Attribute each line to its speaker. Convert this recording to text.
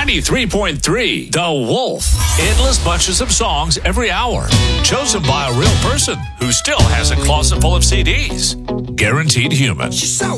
Speaker 1: 93.3 The Wolf. Endless bunches of songs every hour. Chosen by a real person who still has a closet full of CDs. Guaranteed human.